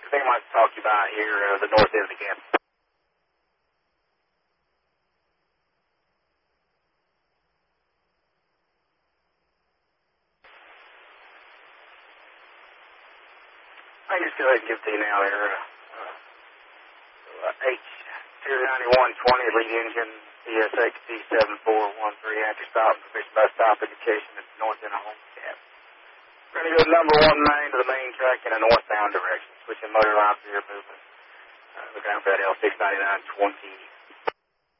thing I might talk to you about here, the north end of the camp. I can just go ahead and give it to you now here. H29120, lead engine, CSX D7413, after stop, permission bus stop indication at the north end of home cap. We're going to go number 1 main to the main track in a northbound direction, switching motor line for your movement. Looking out for that L69920.